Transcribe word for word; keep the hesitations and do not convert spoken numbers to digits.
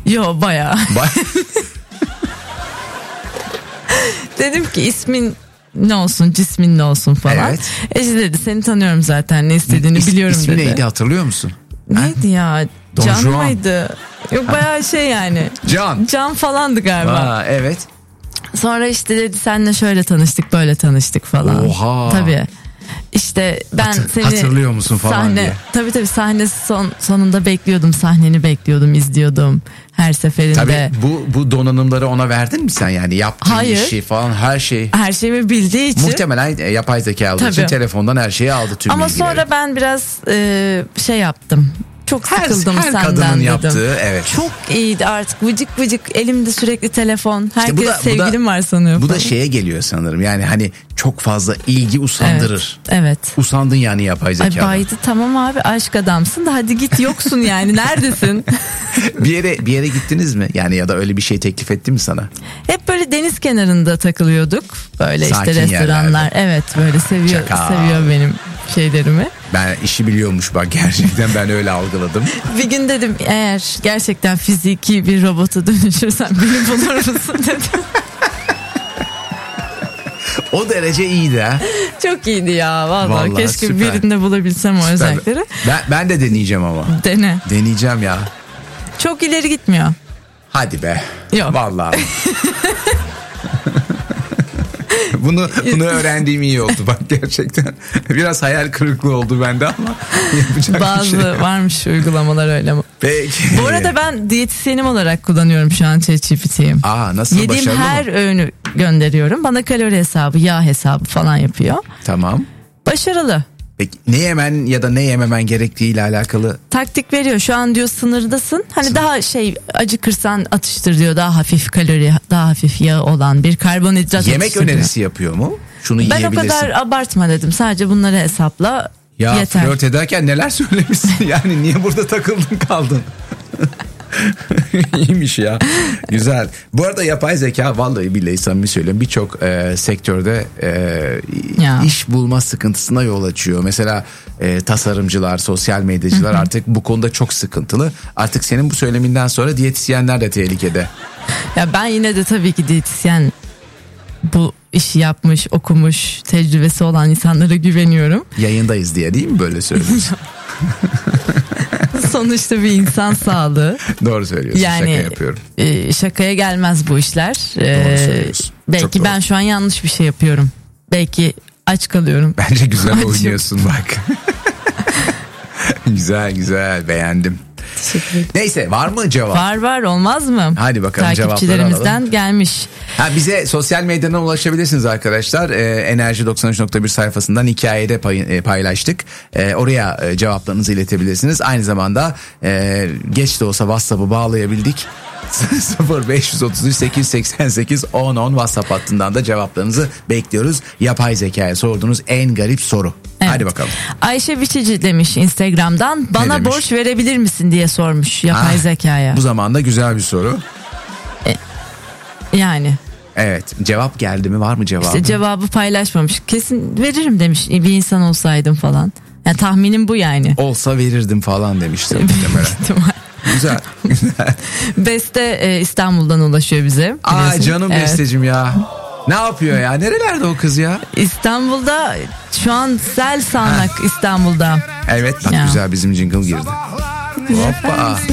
Yo bayağı. Ba- Dedim ki ismin ne olsun, cismin ne olsun falan. Evet. Ece dedi seni tanıyorum zaten, ne istediğini İs- biliyorum ismi dedi. neydi, hatırlıyor musun? Neydi ya? Don Can Juan. mıydı? Yok bayağı şey yani. Can. Can falandı galiba. Aa, evet. Sonra işte dedi senle şöyle tanıştık, böyle tanıştık falan. Oha. Tabii. İşte ben Hatır- seni hatırlıyor musun falan sahne, diye. Tabii tabii sahne son, sonunda bekliyordum, sahneni bekliyordum, izliyordum her seferinde. Tabii bu bu donanımları ona verdin mi sen, yani yaptığın Hayır. işi falan, her şey. Her şeyimi bildiği için. Muhtemelen e, yapay zeka olduğu Tabii. için telefondan her şeyi aldı, tüm Ama bilgileri. sonra ben biraz e, şey yaptım. Çok her, sıkıldım her senden kadının dedim. yaptığı, evet. Çok iyiydi artık, vıcık vıcık elimde sürekli telefon. Herkes bu da- bu sevgilim da- var sanıyor Bu falan. da şeye geliyor sanırım, yani hani çok fazla ilgi usandırır. Evet, evet. Usandın yani yapay Ay zekadan. baydı, tamam abi aşk adamsın da hadi git, yoksun yani neredesin? bir yere bir yere gittiniz mi? Yani ya da öyle bir şey teklif etti mi sana? Hep böyle deniz kenarında takılıyorduk. Böyle Sakin işte restoranlar. yerlerde. Evet böyle seviyor, Çakal. seviyor benim şeylerimi. Ben işi biliyormuş bak, gerçekten ben öyle algıladım. Bir gün dedim eğer gerçekten fiziki bir robota dönüşürsen beni bulur musun dedim. O derece iyiydi ha. Çok iyiydi ya vallahi, Vallahi keşke süper. birinde bulabilsem o özellikleri. Ben, ben de deneyeceğim ama. Dene. Deneyeceğim ya. Çok ileri gitmiyor. Hadi be. Yok. Vallahi. bunu bunu öğrendiğim iyi oldu bak, gerçekten. Biraz hayal kırıklığı oldu bende ama yapacak Bazı bir şey yok. varmış uygulamalar öyle mi? Peki. Bu arada ben diyetisyenim olarak kullanıyorum şu an ChatGPT'yi. Aa, nasıl, Yediğim başarılı her mı? öğünü gönderiyorum. Bana kalori hesabı, yağ hesabı falan yapıyor. Tamam. Başarılı. Peki ne yemen ya da ne yememen gerektiği ile alakalı. Taktik veriyor. Şu an diyor sınırdasın. Hani daha şey, acıkırsan atıştır diyor. Daha hafif kalori, daha hafif yağ olan bir karbonhidrat Yemek atıştır diyor. önerisi yapıyor mu? Şunu Ben o yiyebilirsin. kadar abartma dedim. Sadece bunları hesapla Ya yeter. flört ederken neler söylemişsin yani, niye burada takıldın kaldın? İyiymiş ya. Güzel. Bu arada yapay zeka, vallahi billahi samimi söylüyorum, birçok e, sektörde e, Ya. iş bulma sıkıntısına yol açıyor. Mesela e, tasarımcılar, sosyal medyacılar artık bu konuda çok sıkıntılı. Artık senin bu söyleminden sonra diyetisyenler de tehlikede. Ya ben yine de tabii ki diyetisyen, bu işi yapmış, okumuş, tecrübesi olan insanlara güveniyorum. Yayındayız diye değil mi böyle söylüyorsun? Sonuçta bir insan sağlığı. Doğru söylüyorsun. Yani Şaka yapıyorum. e, şakaya gelmez bu işler. Doğru E, söylüyorsun. Çok belki doğru. ben şu an yanlış bir şey yapıyorum. Belki aç kalıyorum. Bence güzel Acım. oynuyorsun bak. Güzel güzel, beğendim. Teşekkür ederim. Neyse, var mı cevap? Var var, olmaz mı? Hadi bakalım, cevapları Takipçilerimizden alalım. gelmiş. Ha, bize sosyal medyadan ulaşabilirsiniz arkadaşlar. Ee, Enerji doksan üç nokta bir sayfasından hikayede pay, e, paylaştık. Ee, oraya e, cevaplarınızı iletebilirsiniz. Aynı zamanda e, geç de olsa WhatsApp'ı bağlayabildik. sıfır beş otuz üç sekiz seksen sekiz on on WhatsApp hattından da cevaplarınızı bekliyoruz. Yapay zekaya sorduğunuz en garip soru. Evet. Hadi bakalım. Ayşe Biçici demiş Instagram'dan, bana demiş? borç verebilir misin diye sormuş yapay Ah, zekaya. Bu zamanda güzel bir soru. Yani Evet, cevap geldi mi, var mı cevabı? işte cevabı paylaşmamış. Kesin veririm demiş bir insan olsaydım falan. Yani tahminim bu yani. Olsa verirdim falan demiştim muhtemelen. İhtimal. Güzel, güzel. Beste e, İstanbul'dan ulaşıyor bize. Aa, biliyorsun. canım Evet. bestecim ya. Ne yapıyor ya? Nerelerde o kız ya? İstanbul'da şu an sel sağanak İstanbul'da. Evet, bak Ya. güzel, bizim jingle girdi. Hoppa.